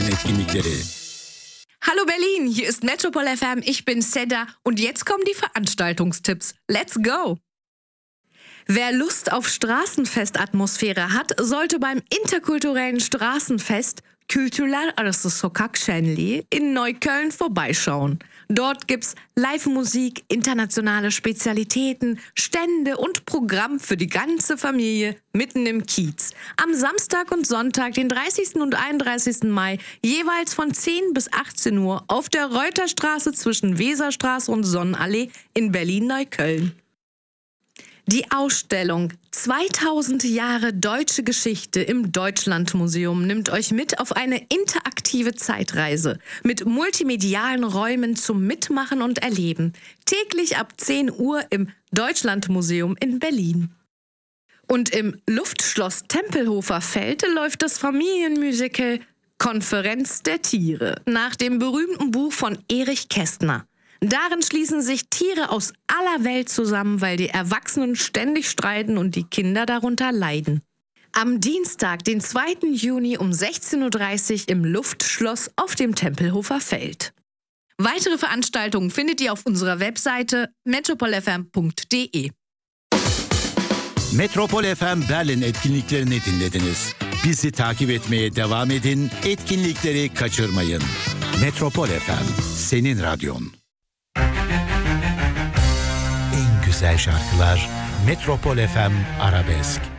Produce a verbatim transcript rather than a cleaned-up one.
etkinlikleri. Hallo Berlin, hier ist Metropol F M, ich bin Seda und jetzt kommen die Veranstaltungstipps. Let's go! Wer Lust auf Straßenfestatmosphäre hat, sollte beim interkulturellen Straßenfest Kültürler Arası Sokak Şenliği in Neukölln vorbeischauen. Dort gibt's Live-Musik, internationale Spezialitäten, Stände und Programm für die ganze Familie mitten im Kiez. Am Samstag und Sonntag, den dreißigsten und einunddreißigsten Mai, jeweils von zehn bis achtzehn Uhr auf der Reuterstraße zwischen Weserstraße und Sonnenallee in Berlin-Neukölln. Die Ausstellung zweitausend Jahre deutsche Geschichte im Deutschlandmuseum nimmt euch mit auf eine interaktive Zeitreise mit multimedialen Räumen zum Mitmachen und Erleben. Täglich ab zehn Uhr im Deutschlandmuseum in Berlin. Und im Luftschloss Tempelhofer Feld läuft das Familienmusical Konferenz der Tiere nach dem berühmten Buch von Erich Kästner. Darin schließen sich Tiere aus aller Welt zusammen, weil die Erwachsenen ständig streiten und die Kinder darunter leiden. Am Dienstag, den zweiten Juni um sechzehn Uhr dreißig im Luftschloss auf dem Tempelhofer Feld. Weitere Veranstaltungen findet ihr auf unserer Webseite metropol f m punkt d e. Metropol F M Berlin etkinliklerini dinlediniz. Bizi takip etmeye devam edin, etkinlikleri kaçırmayın. Metropol F M, senin radyon. En güzel şarkılar Metropol F M Arabesk.